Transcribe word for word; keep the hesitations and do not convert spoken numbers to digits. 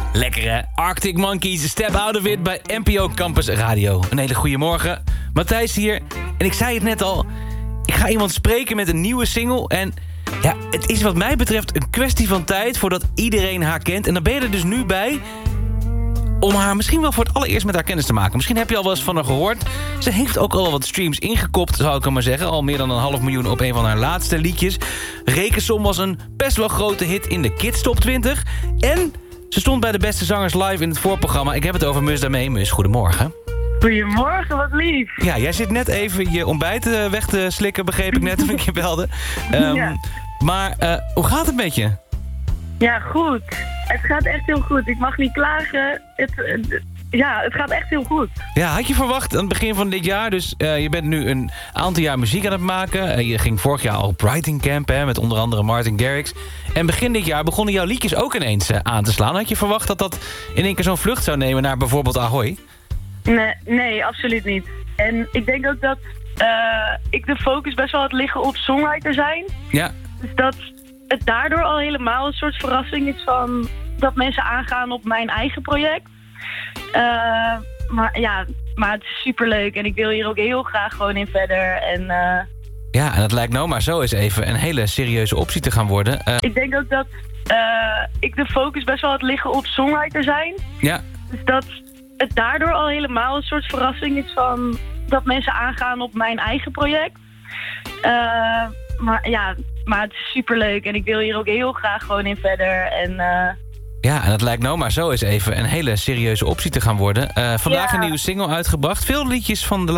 Lekkere Arctic Monkeys, Step Out of It bij N P O Campus Radio. Een hele goede morgen. Matthijs hier. En ik zei het net al, ik ga iemand spreken met een nieuwe single. En ja, het is wat mij betreft een kwestie van tijd voordat iedereen haar kent. En dan ben je er dus nu bij om haar misschien wel voor het allereerst met haar kennis te maken. Misschien heb je al wel eens van haar gehoord. Ze heeft ook al wat streams ingekopt, zou ik maar zeggen. Al meer dan een half miljoen op een van haar laatste liedjes. Rekensom was een best wel grote hit in de Kids Top twintig. En ze stond bij de beste zangers live in het voorprogramma. Ik heb het over Mus daarmee. Mus, goedemorgen. Goedemorgen, wat lief. Ja, jij zit net even je ontbijt uh, weg te slikken, begreep ik net toen ik je belde. Um, ja. Maar uh, hoe gaat het met je? Ja, goed. Het gaat echt heel goed. Ik mag niet klagen. Het, het, ja, het gaat echt heel goed. Ja, had je verwacht aan het begin van dit jaar? Dus uh, je bent nu een aantal jaar muziek aan het maken. Uh, je ging vorig jaar al op Writing Camp, hè, met onder andere Martin Garrix. En begin dit jaar begonnen jouw liedjes ook ineens uh, aan te slaan. Had je verwacht dat dat in één keer zo'n vlucht zou nemen naar bijvoorbeeld Ahoy? Nee, nee, absoluut niet. En ik denk ook dat uh, ik de focus best wel had liggen op songwriter zijn. Ja. Dus dat het daardoor al helemaal een soort verrassing is van dat mensen aangaan op mijn eigen project. Uh, maar ja, maar het is superleuk en ik wil hier ook heel graag gewoon in verder. En, uh, ja, en het lijkt nou maar zo eens even een hele serieuze optie te gaan worden. Uh, ik denk ook dat uh, ik de focus best wel had liggen op songwriter zijn. Ja. Dus dat het daardoor al helemaal een soort verrassing is van dat mensen aangaan op mijn eigen project. Uh, maar ja, maar het is superleuk en ik wil hier ook heel graag gewoon in verder. En, uh, ja, en het lijkt nou maar zo eens even een hele serieuze optie te gaan worden. Uh, vandaag ja. Een nieuwe single uitgebracht. Veel liedjes van de